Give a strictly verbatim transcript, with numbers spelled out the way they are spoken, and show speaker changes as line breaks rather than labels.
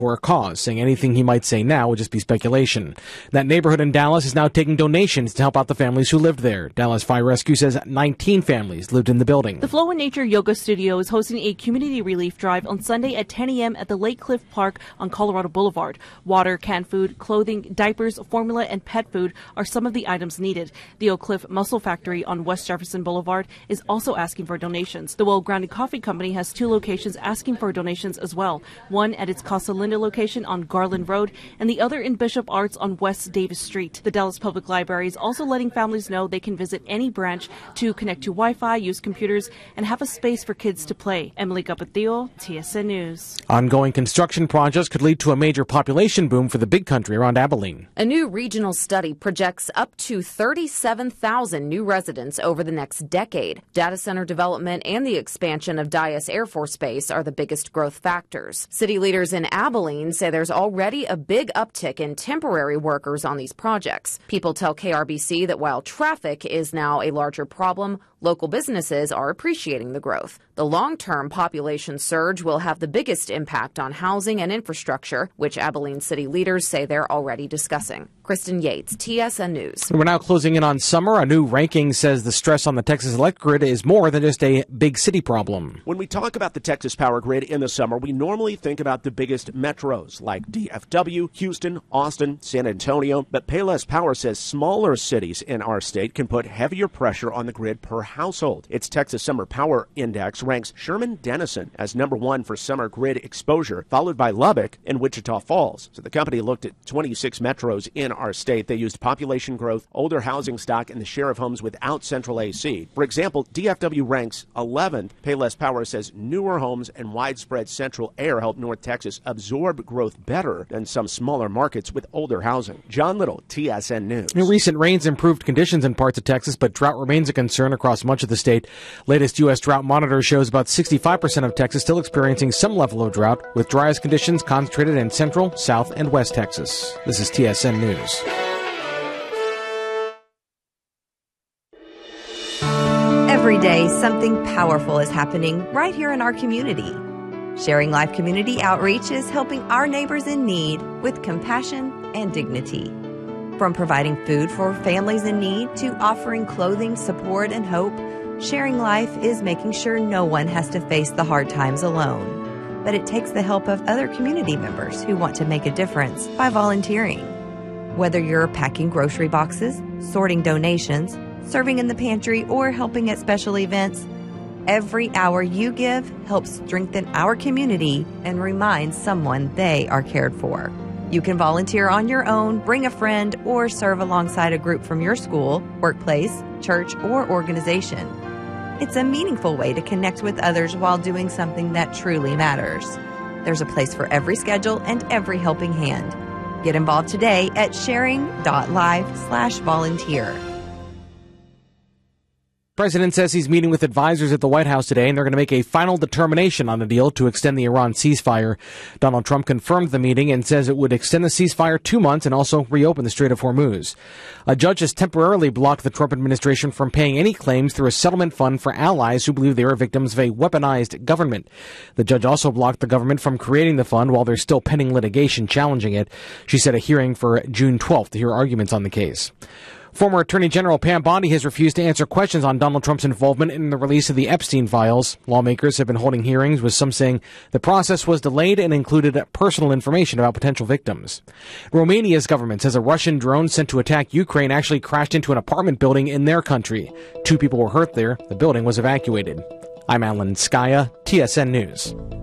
or a cause, saying anything he might say now would just be speculation. That neighborhood in Dallas is now taking donations to help out the families who lived there. Dallas Fire Rescue says nineteen families lived in the building.
The Flow in Nature Yoga Studio is hosting a community relief drive on Sunday at ten a.m. at the Lake Cliff Park on Colorado Boulevard. Water, canned food, clothing, diapers, formula, and pet food are some of the items needed. The Oak Cliff Muscle Factory on West Jefferson Boulevard is also asking for donations. The Well Grounded Coffee Company has two locations asking for donations as well. One at its Casa Linda location on Garland Road and the other in Bishop Arts on West Davis Street. The Dallas Public Library is also letting families know they can visit any branch to connect to Wi-Fi, use computers, and have a space for kids to play. Emily Capatillo, T S N News.
Ongoing construction projects could lead to a major population boom for the big country around Abilene.
A new regional study projects up to thirty-seven thousand new residents over the next decade. Data center development and the expansion of Dyess Air Force Base are the biggest growth factors. City leaders in Abilene say there's already a big uptick in temporary workers on these projects. People tell K R B C that while traffic is now a larger problem, local businesses are appreciating the growth. The long-term population surge will have the biggest impact on housing and infrastructure, which Abilene city leaders say they're already discussing. Kristen Yates, T S N News.
We're now closing in on summer. A new ranking says the stress on the Texas electric grid is more than just a big city problem.
When we talk about the Texas power grid in the summer, we normally think about the biggest metros like D F W, Houston, Austin, San Antonio. But Payless Power says smaller cities in our state can put heavier pressure on the grid per household. Its Texas Summer Power Index ranks Sherman-Denison as number one for summer grid exposure, followed by Lubbock and Wichita Falls. So the company looked at twenty-six metros in our state. They used population growth, older housing stock, and the share of homes without central A C. For example, D F W ranks eleventh. Payless Power says newer homes and widespread central air help North Texas absorb growth better than some smaller markets with older housing. John Little, T S N News.
Recent rains improved conditions in parts of Texas, but drought remains a concern across much of the state. Latest U S drought monitor shows about sixty-five percent of Texas still experiencing some level of drought, with driest conditions concentrated in central, south, and west Texas. This is T S N News.
Every day, something powerful is happening right here in our community. Sharing Life Community Outreach is helping our neighbors in need with compassion and dignity. From providing food for families in need to offering clothing, support, and hope, Sharing Life is making sure no one has to face the hard times alone. But it takes the help of other community members who want to make a difference by volunteering. Whether you're packing grocery boxes, sorting donations, serving in the pantry, or helping at special events, every hour you give helps strengthen our community and remind someone they are cared for. You can volunteer on your own, bring a friend, or serve alongside a group from your school, workplace, church, or organization. It's a meaningful way to connect with others while doing something that truly matters. There's a place for every schedule and every helping hand. Get involved today at sharing.live slash volunteer.
The president says he's meeting with advisors at the White House today, and they're going to make a final determination on the deal to extend the Iran ceasefire. Donald Trump confirmed the meeting and says it would extend the ceasefire two months and also reopen the Strait of Hormuz. A judge has temporarily blocked the Trump administration from paying any claims through a settlement fund for allies who believe they are victims of a weaponized government. The judge also blocked the government from creating the fund while there's still pending litigation challenging it. She set a hearing for June twelfth to hear arguments on the case. Former Attorney General Pam Bondi has refused to answer questions on Donald Trump's involvement in the release of the Epstein files. Lawmakers have been holding hearings, with some saying the process was delayed and included personal information about potential victims. Romania's government says a Russian drone sent to attack Ukraine actually crashed into an apartment building in their country. Two people were hurt there. The building was evacuated. I'm Alan Skaya, T S N News.